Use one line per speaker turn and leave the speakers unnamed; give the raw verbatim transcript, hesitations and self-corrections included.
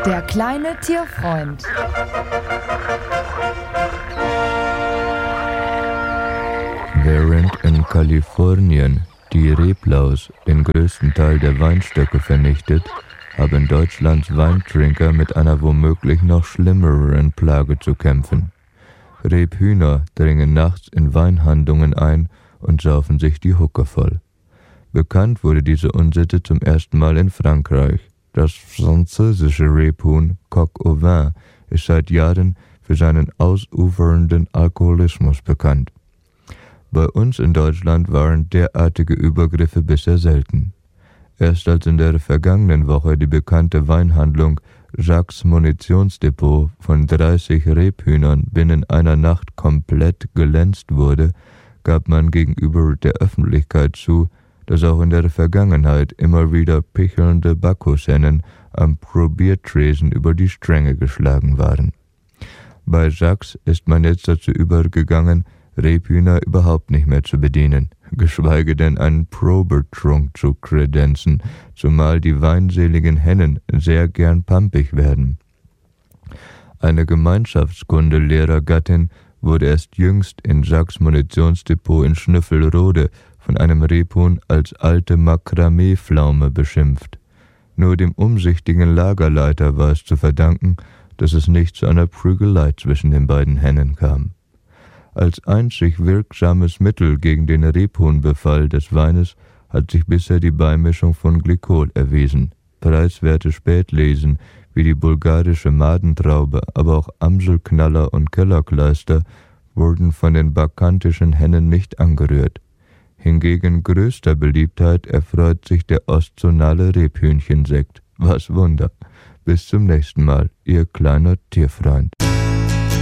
Der kleine Tierfreund.
Während in Kalifornien die Reblaus den größten Teil der Weinstöcke vernichtet, haben Deutschlands Weintrinker mit einer womöglich noch schlimmeren Plage zu kämpfen. Rebhühner dringen nachts in Weinhandlungen ein und saufen sich die Hucke voll. Bekannt wurde diese Unsitte zum ersten Mal in Frankreich. Das französische Rebhuhn Coq au vin ist seit Jahren für seinen ausufernden Alkoholismus bekannt. Bei uns in Deutschland waren derartige Übergriffe bisher selten. Erst als in der vergangenen Woche die bekannte Weinhandlung Jacques Munitionsdepot von dreißig Rebhühnern binnen einer Nacht komplett glänzt wurde, gab man gegenüber der Öffentlichkeit zu, dass auch in der Vergangenheit immer wieder pichelnde Bacchushennen am Probiertresen über die Stränge geschlagen waren. Bei Jacques ist man jetzt dazu übergegangen, Rebhühner überhaupt nicht mehr zu bedienen, geschweige denn einen Probetrunk zu kredenzen, zumal die weinseligen Hennen sehr gern pampig werden. Eine Gemeinschaftskunde-Lehrergattin wurde erst jüngst in Jacques Munitionsdepot in Schnüffelrode von einem Rebhuhn als alte Makramee-Pflaume beschimpft. Nur dem umsichtigen Lagerleiter war es zu verdanken, dass es nicht zu einer Prügelei zwischen den beiden Hennen kam. Als einzig wirksames Mittel gegen den Rebhuhnbefall des Weines hat sich bisher die Beimischung von Glykol erwiesen. Preiswerte Spätlesen wie die bulgarische Madentraube, aber auch Amselknaller und Kellerkleister wurden von den bakantischen Hennen nicht angerührt. Hingegen größter Beliebtheit erfreut sich der ostzonale Rebhühnchensekt. Was Wunder! Bis zum nächsten Mal, Ihr kleiner Tierfreund.